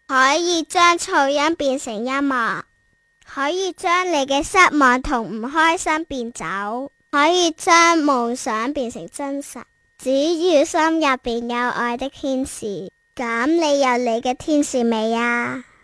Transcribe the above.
可以將噪音變成音樂，可以將你嘅失望同唔開心變走，可以將夢想變成真實。只要心入邊有愛的天使，咁你有你嘅天使未啊？